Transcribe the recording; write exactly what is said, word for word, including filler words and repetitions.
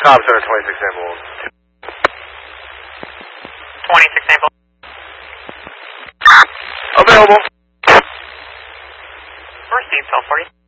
Cobb Center, twenty-six samples. twenty-six samples. Available. Received, twelve forty.